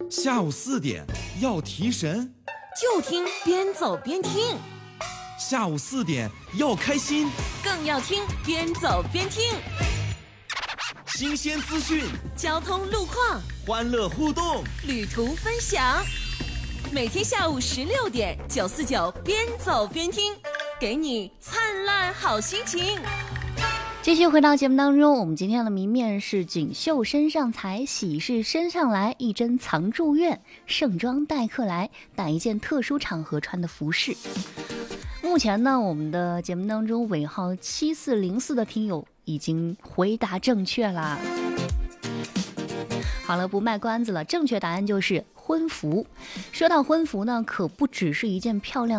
下午4点要提神， 就听边走边听。 下午4点要开心， 更要听边走边听。 新鲜资讯， 交通路况， 欢乐互动， 旅途分享。每天下午16点，949边走边听，给你灿烂好心情。 继续回到节目当中，我们今天的谜面是锦绣身上裁，喜事身上来，一针藏住院，盛装待客来，打一件特殊场合穿的服饰。目前呢，我们的节目当中尾号7404的听友已经回答正确啦。好了，不卖关子了，正确答案就是婚服。说到婚服呢，可不只是一件漂亮